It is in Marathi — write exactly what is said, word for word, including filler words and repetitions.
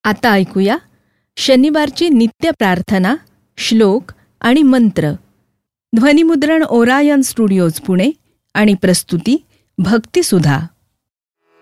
आता ऐकूया शनिवारची नित्य प्रार्थना, श्लोक आणि मंत्र. ध्वनिमुद्रण ओरायन स्टुडिओज पुणे आणि प्रस्तुती भक्तिसुधा.